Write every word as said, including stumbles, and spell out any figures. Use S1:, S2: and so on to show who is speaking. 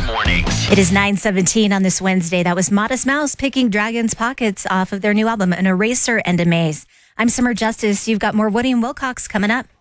S1: Mornings.
S2: It is nine seventeen on this Wednesday. That was Modest Mouse picking Dragon's Pockets off of their new album, An Eraser and a Maze. I'm Summer Justice. You've got more Woody and Wilcox coming up.